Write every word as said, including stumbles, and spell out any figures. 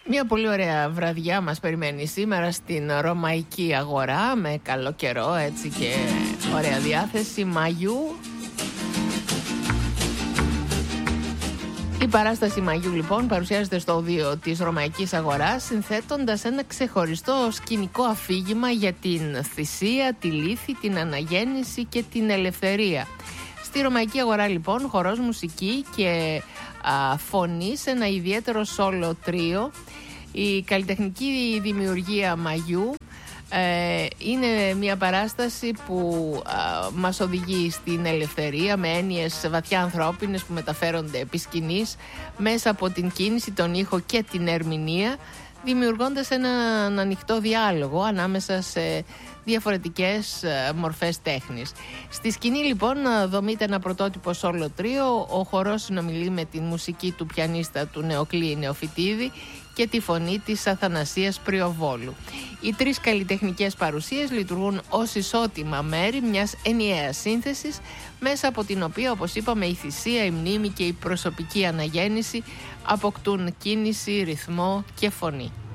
Μια πολύ ωραία βραδιά μας περιμένει σήμερα στην Ρωμαϊκή Αγορά, με καλό καιρό έτσι και ωραία διάθεση Μαγιού. Η παράσταση Μαγιού λοιπόν παρουσιάζεται στο οδείο της Ρωμαϊκής Αγοράς, συνθέτοντας ένα ξεχωριστό σκηνικό αφήγημα για την θυσία, τη λύθη, την αναγέννηση και την ελευθερία. Στη Ρωμαϊκή Αγορά λοιπόν χορός, μουσική και α, φωνή σε ένα ιδιαίτερο σόλο τρίο. Η καλλιτεχνική δημιουργία Μαγιού ε, είναι μια παράσταση που α, μας οδηγεί στην ελευθερία με έννοιες βαθιά ανθρώπινες που μεταφέρονται επί σκηνής μέσα από την κίνηση, τον ήχο και την ερμηνεία, δημιουργώντας έναν ανοιχτό διάλογο ανάμεσα σε διαφορετικές μορφές τέχνης. Στη σκηνή λοιπόν δομείται ένα πρωτότυπο σόλο τρίο. Ο χορός συνομιλεί με τη μουσική του πιανίστα του Νεοκλή Νεοφυτίδη και τη φωνή της Αθανασίας Πριοβόλου. Οι τρεις καλλιτεχνικές παρουσίες λειτουργούν ως ισότιμα μέρη μιας ενιαίας σύνθεσης, μέσα από την οποία, όπως είπαμε, η θυσία, η μνήμη και η προσωπική αναγέννηση αποκτούν κίνηση, ρυθμό και φωνή.